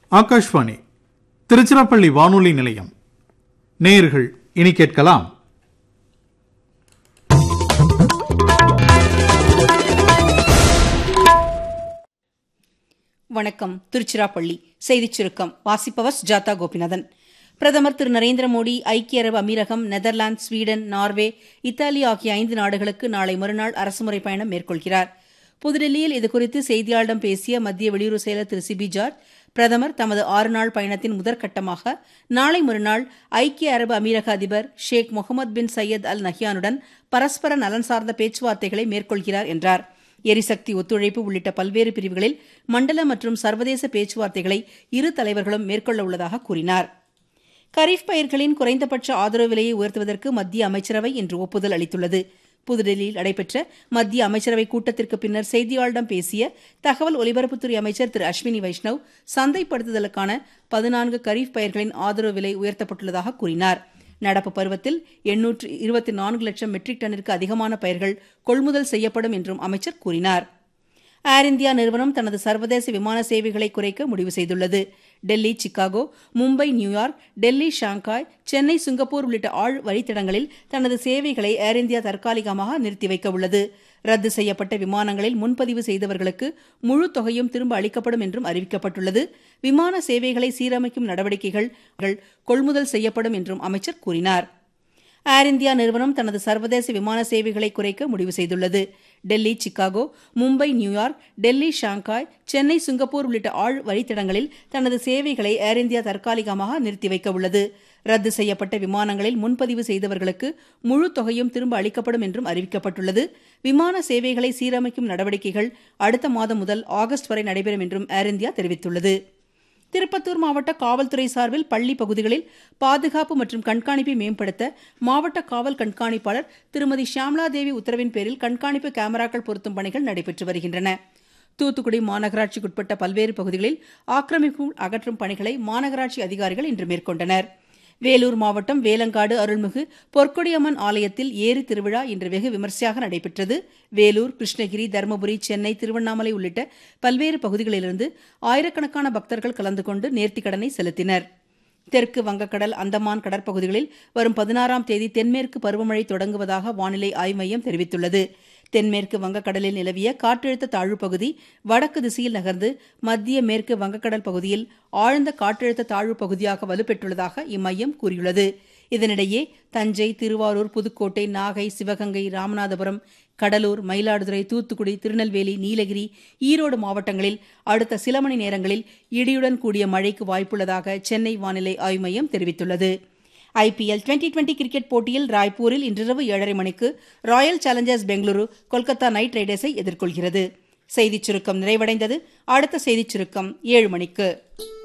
ஆகாஷ்வாணி திருச்சிராப்பள்ளி வானொலி நிலையம். நேயர்கள் இனி கேட்கலாம் வணக்கம். திருச்சிராப்பள்ளி செய்திச் சுருக்கம் வாசிப்பவர் ஜாதா கோபிநாதன். பிரதமர் திரு நரேந்திர மோடி ஐக்கிய அரபு அமீரகம், நெதர்லாந்து, ஸ்வீடன், நார்வே, இத்தாலி ஆகிய 5 நாடுகளுக்கு நாளை மறுநாள் அரசுமுறை பயணம் மேற்கொள்கிறார். புதுடில்லியில் இதுகுறித்து செய்தியாளர்களிடம் பேசிய மத்திய வெளியுறவு செயலர் திரு சிபி ஜார்ஜ், பிரதமர் தமது 6 நாள் பயணத்தின் முதற்கட்டமாக நாளை மறுநாள் ஐக்கிய அரபு அமீரக அதிபர் ஷேக் முகமது பின் சையத் அல் நஹ்யானுடன் பரஸ்பர நலன் சார்ந்த பேச்சுவார்த்தைகளை மேற்கொள்கிறார் என்றார். எரிசக்தி ஒத்துழைப்பு உள்ளிட்ட பல்வேறு பிரிவுகளில் மண்டல மற்றும் சர்வதேச பேச்சுவார்த்தைகளை இரு தலைவர்களும் மேற்கொள்ள உள்ளதாக கூறினார். கரீஃப் பயிர்களின் குறைந்தபட்ச ஆதரவு விலையை உயர்த்துவதற்கு மத்திய அமைச்சரவை இன்று ஒப்புதல் அளித்துள்ளது. புதுடில்லியில் நடைபெற்ற மத்திய அமைச்சரவை கூட்டத்திற்கு பின்னர் செய்தியாளர்களிடம் பேசிய தகவல் ஒலிபரப்புத்துறை அமைச்சர் திரு அஸ்வினி வைஷ்ணவ், சந்தைப்படுத்துதலுக்கான 14 கரீஃப் பயிர்களின் ஆதரவு விலை உயர்த்தப்பட்டுள்ளதாக கூறினார். நடப்பு பருவத்தில் 824 லட்சம் மெட்ரிக் டன்னிற்கு அதிகமான பயிர்கள் கொள்முதல் செய்யப்படும் என்றும் அமைச்சர் கூறினார். ஏர் இந்தியா நிறுவனம் தனது சர்வதேச விமான சேவைகளை குறைக்க முடிவு செய்துள்ளது. Delhi, Chicago, Mumbai, New York, Delhi, Shanghai, Chennai, Singapore உள்ளிட்ட ஆழ் வழித்தடங்களில் தனது சேவைகளை ஏர் இந்தியா தற்காலிகமாக நிறுத்தி வைக்க உள்ளது. ரத்து செய்யப்பட்ட விமானங்களில் முன்பதிவு செய்தவர்களுக்கு முழு தொகையும் திரும்ப அளிக்கப்படும் என்றும் அறிவிக்கப்பட்டுள்ளது. விமான சேவைகளை சீரமைக்கும் நடவடிக்கைகள் கொள்முதல் செய்யப்படும் என்றும் அமைச்சர் கூறினார். ஏர் இந்தியா நிறுவனம் தனது சர்வதேச விமான சேவைகளை குறைக்க முடிவு செய்துள்ளது. Delhi, Chicago, Mumbai, New York, Delhi, Shanghai, Chennai, Singapore உள்ளிட்ட ஆழ் வழித்தடங்களில் தனது சேவைகளை ஏர் இந்தியா தற்காலிகமாக நிறுத்தி வைக்க உள்ளது. ரத்து செய்யப்பட்ட விமானங்களில் முன்பதிவு செய்தவர்களுக்கு முழு தொகையும் திரும்ப அளிக்கப்படும் என்றும் அறிவிக்கப்பட்டுள்ளது. விமான சேவைகளை சீரமைக்கும் நடவடிக்கைகள் அடுத்த மாதம் முதல் ஆகஸ்ட் வரை நடைபெறும் என்றும் ஏர் இந்தியா தெரிவித்துள்ளது. திருப்பத்தூர் மாவட்ட காவல்துறை சார்பில் பள்ளி பகுதிகளில் பாதுகாப்பு மற்றும் கண்காணிப்பை மேம்படுத்த மாவட்ட காவல் கண்காணிப்பாளர் திருமதி ஷியாமலா தேவி உத்தரவின் பேரில் கண்காணிப்பு கேமராக்கள் பொருத்தும் பணிகள் நடைபெற்று வருகின்றன. தூத்துக்குடி மாநகராட்சிக்குட்பட்ட பல்வேறு பகுதிகளில் ஆக்கிரமிப்பு அகற்றும் பணிகளை மாநகராட்சி அதிகாரிகள் இன்று மேற்கொண்டனர். வேலூர் மாவட்டம் வேலங்காடு அருள்மிகு பொற்கொடியம்மன் ஆலயத்தில் ஏரி திருவிழா இன்று வெகு விமர்சையாக நடைபெற்றது. வேலூர், கிருஷ்ணகிரி, தருமபுரி, சென்னை, திருவண்ணாமலை உள்ளிட்ட பல்வேறு பகுதிகளிலிருந்து ஆயிரக்கணக்கான பக்தர்கள் கலந்து கொண்டு நேர்த்திக்கடனை செலுத்தினர். தெற்கு வங்கக்கடல், அந்தமான் கடற்பகுதிகளில் வரும் 16ஆம் தேதி தென்மேற்கு பருவமழை தொடங்குவதாக வானிலை ஆய்வு மையம் தெரிவித்துள்ளது. தென்மேற்கு வங்கக்கடலில் நிலவிய காற்றழுத்த தாழ்வுப் பகுதி வடக்கு திசையில் நகர்ந்து மத்திய மேற்கு வங்கக்கடல் பகுதியில் ஆழ்ந்த காற்றழுத்த தாழ்வுப் பகுதியாக வலுப்பெற்றுள்ளதாக இம்மையம் கூறியுள்ளது. இதனிடையே தஞ்சை, திருவாரூர், புதுக்கோட்டை, நாகை, சிவகங்கை, ராமநாதபுரம், கடலூர், மயிலாடுதுறை, தூத்துக்குடி, திருநெல்வேலி, நீலகிரி, ஈரோடு மாவட்டங்களில் அடுத்த சில மணி நேரங்களில் இடியுடன் கூடிய மழைக்கு வாய்ப்புள்ளதாக சென்னை வானிலை ஆய்வு மையம் தெரிவித்துள்ளது. IPL 2020 கிரிக்கெட் போட்டியில் ராய்ப்பூரில் இன்றிரவு 7:30 மணிக்கு Royal Challengers Bengaluru Kolkata night ரைடர்ஸை எதிர்கொள்கிறது. செய்திச் சுருக்கம் நிறைவடைந்தது. அடுத்த செய்திச் சுருக்கம் 7 மணிக்கு.